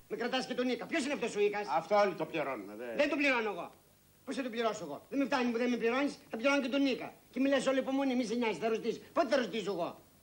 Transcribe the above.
Με κρατάς και τον Ίκα. Ποιος είναι αυτός ο Ίκας? Αυτό όλοι το πληρώνουμε, Δεν το πληρώνω εγώ. Πώς θα το πληρώσω εγώ? Δεν με φτάνει που δεν με πληρώνεις, θα πληρώνω και τον Ίκα. Και μιλάς όλη υπομονή, μη σε νοιάζει, θα ρωτήσω. Πότε θα ρωτήσω εγώ?